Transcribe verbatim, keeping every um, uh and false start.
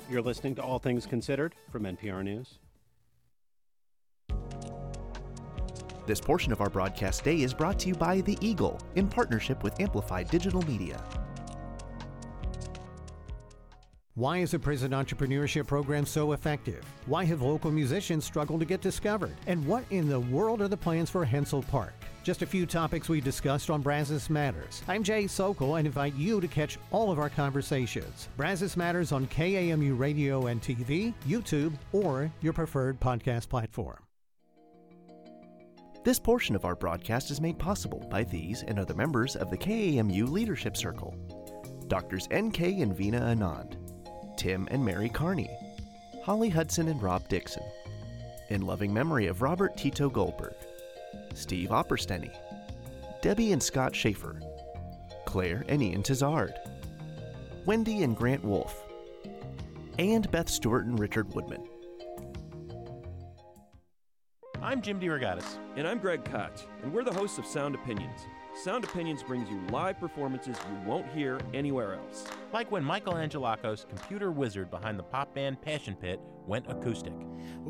You're listening to All Things Considered from N P R News. This portion of our broadcast day is brought to you by The Eagle in partnership with Amplified Digital Media. Why is the Prison Entrepreneurship Program so effective? Why have local musicians struggled to get discovered? And what in the world are the plans for Hensel Park? Just a few topics we discussed on Brazos Matters. I'm Jay Sokol and invite you to catch all of our conversations. Brazos Matters on K A M U Radio and T V, YouTube, or your preferred podcast platform. This portion of our broadcast is made possible by these and other members of the K A M U Leadership Circle. Doctors N K and Veena Anand, Tim and Mary Carney, Holly Hudson and Rob Dixon, in loving memory of Robert Tito Goldberg, Steve Oppersteny, Debbie and Scott Schaefer, Claire and Ian Tizard, Wendy and Grant Wolfe, and Beth Stewart and Richard Woodman. I'm Jim DeRogatis. And I'm Greg Koch, and we're the hosts of Sound Opinions. Sound Opinions brings you live performances you won't hear anywhere else. Like when Michael Angelakos, computer wizard behind the pop band Passion Pit, went acoustic.